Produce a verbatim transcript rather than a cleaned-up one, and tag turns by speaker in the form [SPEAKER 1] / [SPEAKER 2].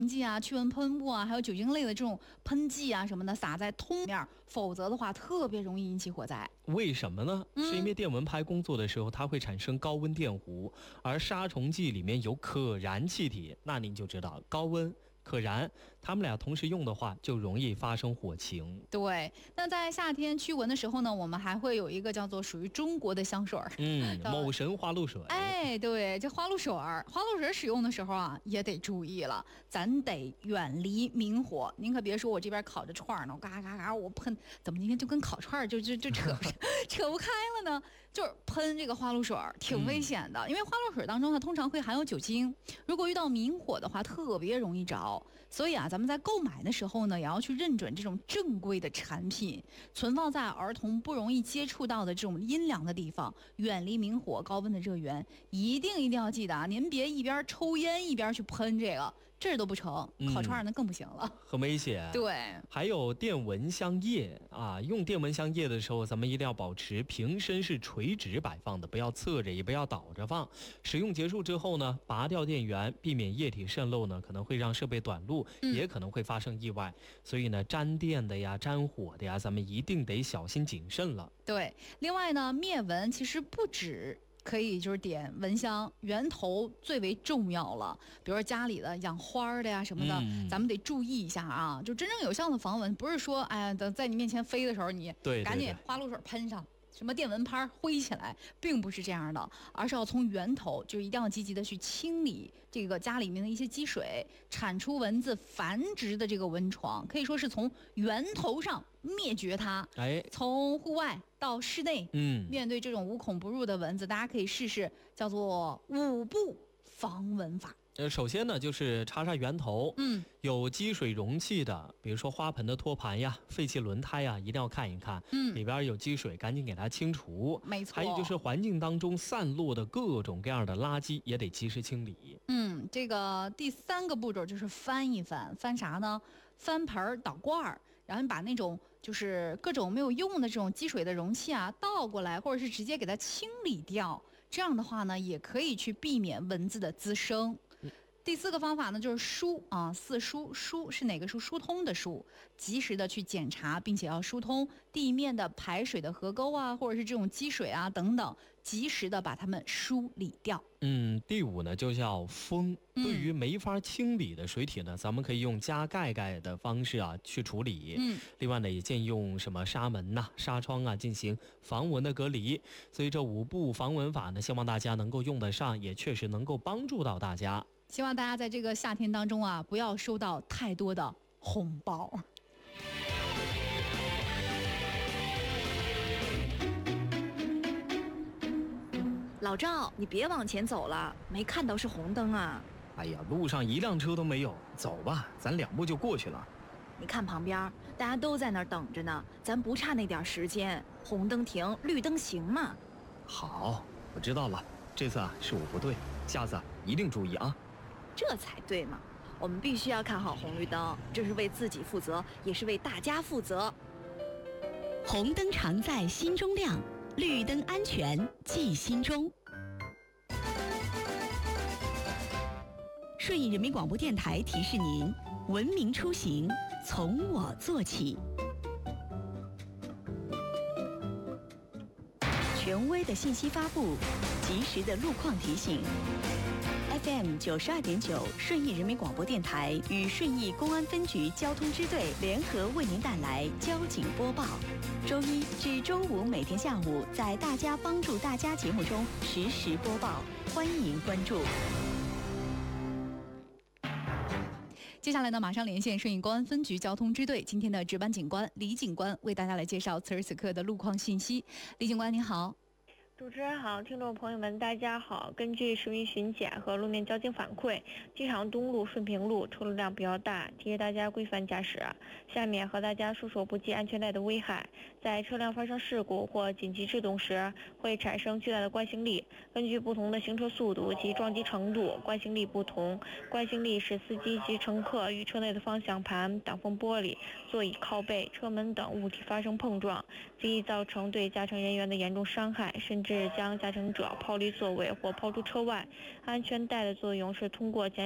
[SPEAKER 1] 剂啊、驱蚊喷雾啊，还有酒精类的这种喷剂啊什么的撒在通面，否则的话特别容易引起火灾。
[SPEAKER 2] 为什么呢？
[SPEAKER 1] 嗯、
[SPEAKER 2] 是因为电蚊拍工作的时候，它会产生高温电弧，而杀虫剂里面有可燃气体，那您就知道高温可燃，它们俩同时用的话，就容易发生火情。
[SPEAKER 1] 对，那在夏天驱蚊的时候呢，我们还会有一个叫做属于中国的香水儿，
[SPEAKER 2] 嗯，某神花露水。
[SPEAKER 1] 哎，对，这花露水儿，花露水使用的时候啊，也得注意了，咱得远离明火。您可别说我这边烤着串儿呢，嘎嘎嘎，我喷，怎么今天就跟烤串儿就就就扯不扯不开了呢？就是喷这个花露水儿挺危险的，嗯、因为花露水当中它通常会含有酒精，如果遇到明火的话，特别容易着。所以啊，咱们在购买的时候呢，也要去认准这种正规的产品，存放在儿童不容易接触到的这种阴凉的地方，远离明火、高温的热源。一定一定要记得啊，您别一边抽烟一边去喷这个，这都不成，烤串那更不行了，嗯、
[SPEAKER 2] 很危险。
[SPEAKER 1] 对，
[SPEAKER 2] 还有电蚊香叶啊，用电蚊香叶的时候，咱们一定要保持瓶身是垂直摆放的，不要侧着，也不要倒着放。使用结束之后呢，拔掉电源，避免液体渗漏呢，可能会让设备短路，嗯、也可能会发生意外。所以呢，沾电的呀、沾火的呀，咱们一定得小心谨慎了。
[SPEAKER 1] 对，另外呢，灭蚊其实不止可以就是点蚊香，源头最为重要了。比如说家里的养花的呀什么的，嗯、咱们得注意一下啊。就真正有效的防蚊，不是说哎呀，等在你面前飞的时候，你赶紧花露水喷上。什么电蚊拍挥起来，并不是这样的，而是要从源头，就一定要积极的去清理这个家里面的一些积水，铲除蚊子繁殖的这个蚊床，可以说是从源头上灭绝它。
[SPEAKER 2] 哎，
[SPEAKER 1] 从户外到室内，
[SPEAKER 2] 嗯，
[SPEAKER 1] 面对这种无孔不入的蚊子，大家可以试试叫做五步防蚊法。
[SPEAKER 2] 呃，首先呢，就是查查源头，
[SPEAKER 1] 嗯，
[SPEAKER 2] 有积水容器的，比如说花盆的托盘呀、废弃轮胎呀，一定要看一看，
[SPEAKER 1] 嗯，
[SPEAKER 2] 里边有积水，赶紧给它清除。
[SPEAKER 1] 没错。
[SPEAKER 2] 还有就是环境当中散落的各种各样的垃圾，也得及时清理。
[SPEAKER 1] 嗯，这个第三个步骤就是翻一翻，翻啥呢？翻盆倒罐儿，然后你把那种就是各种没有用的这种积水的容器啊倒过来，或者是直接给它清理掉。这样的话呢，也可以去避免蚊子的滋生。第四个方法呢，就是疏啊，四疏，疏是哪个疏？疏通的疏，及时的去检查，并且要疏通地面的排水的河沟啊，或者是这种积水啊等等，及时的把它们梳理掉。
[SPEAKER 2] 嗯，第五呢就叫封。对于没法清理的水体呢，咱们可以用加盖盖的方式啊去处理。
[SPEAKER 1] 嗯，
[SPEAKER 2] 另外呢，也建议用什么纱门呐、啊、纱窗啊进行防蚊的隔离。所以这五步防蚊法呢，希望大家能够用得上，也确实能够帮助到大家。
[SPEAKER 1] 希望大家在这个夏天当中啊，不要收到太多的红包。
[SPEAKER 3] 老赵，你别往前走了，没看到是红灯啊！
[SPEAKER 4] 哎呀，路上一辆车都没有，走吧，咱两步就过去了。
[SPEAKER 3] 你看旁边，大家都在那儿等着呢，咱不差那点时间，红灯停，绿灯行嘛。
[SPEAKER 4] 好，我知道了，这次啊是我不对，下次啊一定注意啊。
[SPEAKER 3] 这才对嘛，我们必须要看好红绿灯，这是为自己负责，也是为大家负责。
[SPEAKER 5] 红灯常在心中亮，绿灯安全记心中。顺义人民广播电台提示您：文明出行从我做起。权威的信息发布，及时的路况提醒。F M 九十二点九，顺义人民广播电台与顺义公安分局交通支队联合为您带来交警播报。周一至周五每天下午在大家帮助大家节目中实时播报，欢迎关注。
[SPEAKER 1] 接下来呢，马上连线顺义公安分局交通支队今天的值班警官李警官，为大家来介绍此时此刻的路况信息。李警官您好。
[SPEAKER 6] 主持人好，听众朋友们大家好。根据实名巡检和路面交警反馈，机场东路、顺平路车流量比较大，提示大家规范驾驶。下面和大家说说不系安全带的危害。在车辆发生事故或紧急制动时，会产生巨大的惯性力。根据不同的行车速度及撞击程度，惯性力不同。惯性力使司机及乘客与车内的方向盘、挡风玻璃、座椅靠背、车门等物体发生碰撞，极易造成对驾乘人员的严重伤害，甚至将驾乘者抛离座位或抛出车外。安全带的作用是通过减